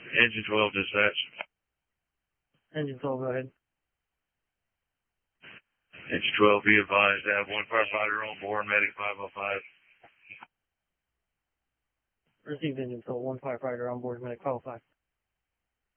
Engine 12 dispatch. Engine 12, go ahead. Engine 12, be advised to have one firefighter on board, medic 505. Received engine 12, one firefighter on board, medic 505.